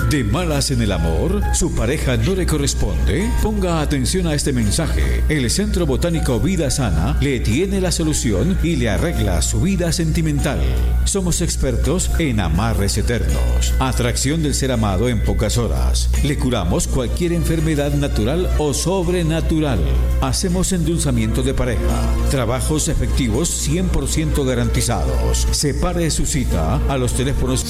¿De malas en el amor? ¿Su pareja no le corresponde? Ponga atención a este mensaje. El Centro Botánico Vida Sana le tiene la solución y le arregla su vida sentimental. Somos expertos en amarres eternos, atracción del ser amado en pocas horas. Le curamos cualquier enfermedad natural o sobrenatural. Hacemos endulzamiento de pareja. Trabajos efectivos 100% garantizados. Separe su cita a los teléfonos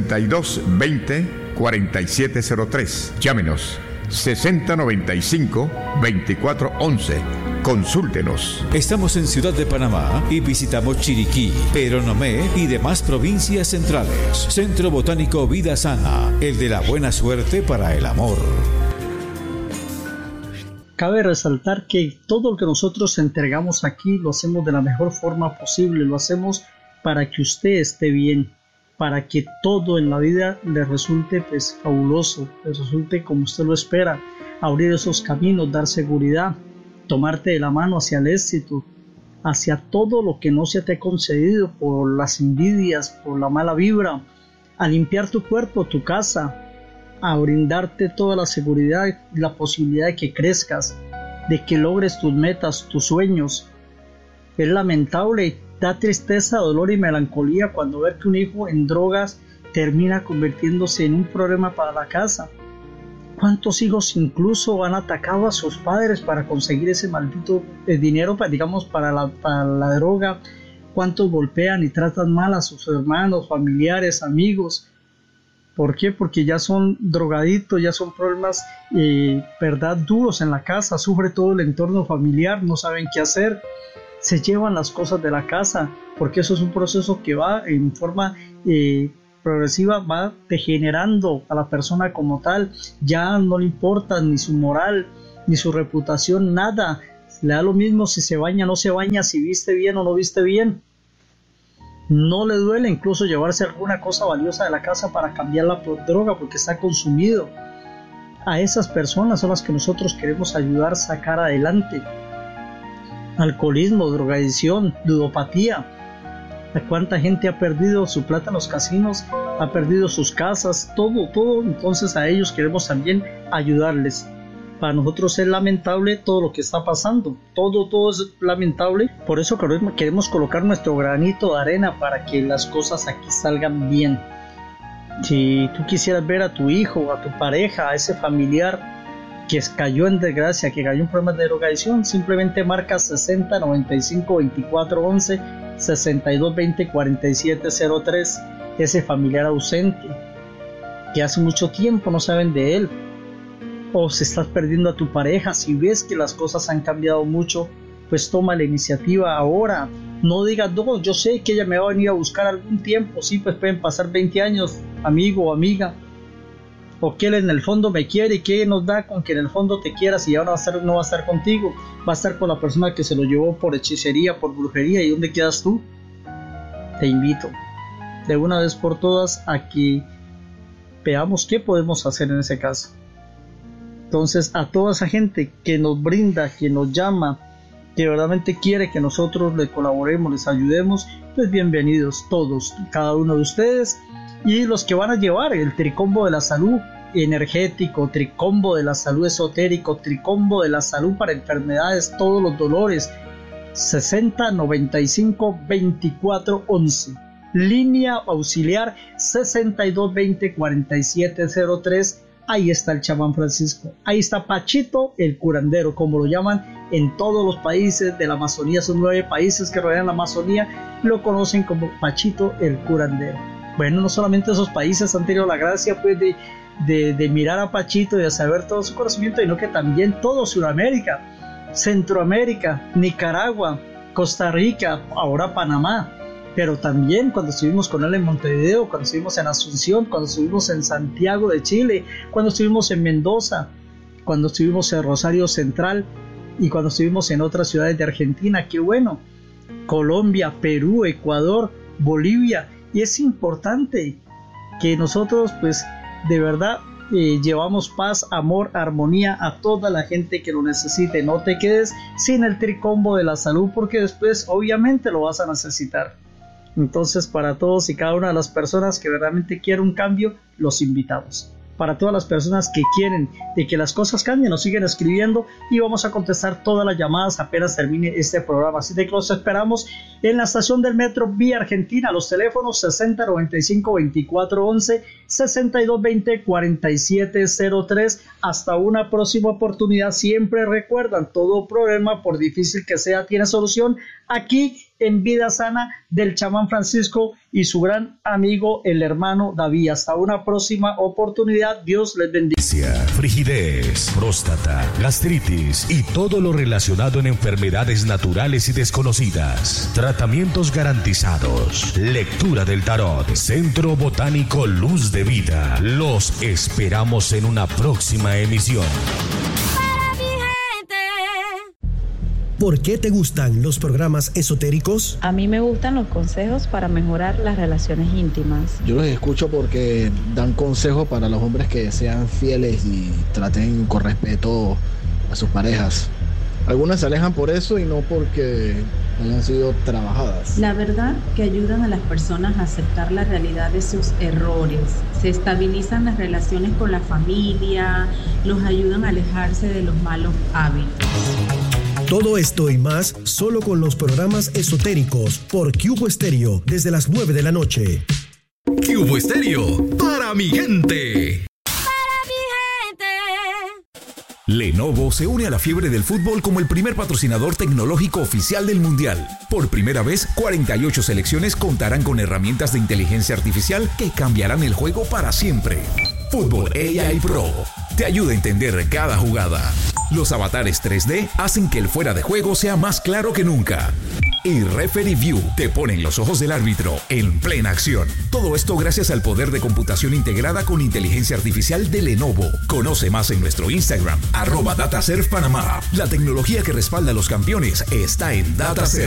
6220-4703. Llámenos 6095-2411. Consúltenos. Estamos en Ciudad de Panamá y visitamos Chiriquí, Peronomé y demás provincias centrales. Centro Botánico Vida Sana, el de la buena suerte para el amor. Cabe resaltar que todo lo que nosotros entregamos aquí lo hacemos de la mejor forma posible, lo hacemos para que usted esté bien, para que todo en la vida le resulte pues fabuloso, le resulte como usted lo espera, abrir esos caminos, dar seguridad, tomarte de la mano hacia el éxito, hacia todo lo que no se te ha concedido por las envidias, por la mala vibra, a limpiar tu cuerpo, tu casa, a brindarte toda la seguridad y la posibilidad de que crezcas, de que logres tus metas, tus sueños. Es lamentable, da tristeza, dolor y melancolía cuando ver que un hijo en drogas termina convirtiéndose en un problema para la casa. ¿Cuántos hijos incluso han atacado a sus padres para conseguir ese maldito dinero, para la droga? ¿Cuántos golpean y tratan mal a sus hermanos, familiares, amigos? ¿Por qué? Porque ya son drogadictos, ya son problemas, verdad, duros en la casa, sufre todo el entorno familiar, no saben qué hacer, se llevan las cosas de la casa, porque eso es un proceso que va en forma progresiva, va degenerando a la persona como tal, ya no le importa ni su moral, ni su reputación, nada, le da lo mismo si se baña o no se baña, si viste bien o no viste bien. No le duele incluso llevarse alguna cosa valiosa de la casa para cambiarla por droga porque está consumido. A esas personas son las que nosotros queremos ayudar a sacar adelante. Alcoholismo, drogadicción, ludopatía. ¿A cuánta gente ha perdido su plata en los casinos? Ha perdido sus casas, todo. Entonces a ellos queremos también ayudarles. Para nosotros es lamentable todo lo que está pasando, todo es lamentable, por eso queremos colocar nuestro granito de arena para que las cosas aquí salgan bien. Si tú quisieras ver a tu hijo, a tu pareja, a ese familiar que cayó en desgracia, que cayó en problemas de drogadicción, simplemente marca 6095-2411, 6220-4703, ese familiar ausente, que hace mucho tiempo no saben de él. O si estás perdiendo a tu pareja, si ves que las cosas han cambiado mucho, pues toma la iniciativa ahora. No digas, no, yo sé que ella me va a venir a buscar algún tiempo, sí, pues pueden pasar 20 años, amigo o amiga. O que él en el fondo me quiere, y que nos da con que en el fondo te quiera si ahora no va a estar contigo, va a estar con la persona que se lo llevó por hechicería, por brujería. ¿Y dónde quedas tú? Te invito de una vez por todas a que veamos qué podemos hacer en ese caso. Entonces, a toda esa gente que nos brinda, que nos llama, que verdaderamente quiere que nosotros le colaboremos, les ayudemos, pues bienvenidos todos, cada uno de ustedes, y los que van a llevar el tricombo de la salud energético, tricombo de la salud esotérico, tricombo de la salud para enfermedades, todos los dolores, 6095-2411, línea auxiliar 6220-4703. Ahí está el chamán Francisco, ahí está Pachito el curandero, como lo llaman en todos los países de la Amazonía. Son 9 países que rodean la Amazonía, lo conocen como Pachito el curandero. Bueno, no solamente esos países han tenido la gracia pues de mirar a Pachito y de saber todo su conocimiento, sino que también todo Sudamérica, Centroamérica, Nicaragua, Costa Rica, ahora Panamá. Pero también cuando estuvimos con él en Montevideo, cuando estuvimos en Asunción, cuando estuvimos en Santiago de Chile, cuando estuvimos en Mendoza, cuando estuvimos en Rosario Central y cuando estuvimos en otras ciudades de Argentina. ¡Qué bueno! Colombia, Perú, Ecuador, Bolivia. Y es importante que nosotros pues de verdad llevamos paz, amor, armonía a toda la gente que lo necesite. No te quedes sin el tricombo de la salud, porque después obviamente lo vas a necesitar. Entonces, para todos y cada una de las personas que verdaderamente quieren un cambio, los invitamos. para todas las personas que quieren de que las cosas cambien, nos siguen escribiendo y vamos a contestar todas las llamadas apenas termine este programa. Así de que los esperamos en la estación del metro Vía Argentina, los teléfonos 6095-2411, 6220-4703. Hasta una próxima oportunidad. Siempre recuerdan, todo problema, por difícil que sea, tiene solución aquí en Vida Sana del chamán Francisco y su gran amigo el hermano David. Hasta una próxima oportunidad. Dios les bendiga. Frigidez, próstata, gastritis y todo lo relacionado en enfermedades naturales y desconocidas. Tratamientos garantizados. Lectura del tarot. Centro Botánico Luz de Vida. Los esperamos en una próxima emisión. ¿Por qué te gustan los programas esotéricos? A mí me gustan los consejos para mejorar las relaciones íntimas. Yo los escucho porque dan consejos para los hombres que sean fieles y traten con respeto a sus parejas. Algunas se alejan por eso y no porque hayan sido trabajadas. La verdad que ayudan a las personas a aceptar la realidad de sus errores. Se estabilizan las relaciones con la familia, los ayudan a alejarse de los malos hábitos. Todo esto y más solo con los programas esotéricos por Cubo Estéreo desde las 9 de la noche. Cubo Estéreo, para mi gente. Lenovo se une a la fiebre del fútbol como el primer patrocinador tecnológico oficial del Mundial. Por primera vez, 48 selecciones contarán con herramientas de inteligencia artificial que cambiarán el juego para siempre. Fútbol AI Pro te ayuda a entender cada jugada. Los avatares 3D hacen que el fuera de juego sea más claro que nunca. Y Referee View te pone en los ojos del árbitro en plena acción. Todo esto gracias al poder de computación integrada con inteligencia artificial de Lenovo. Conoce más en nuestro Instagram, @DataServePanamá. La tecnología que respalda a los campeones está en DataServe.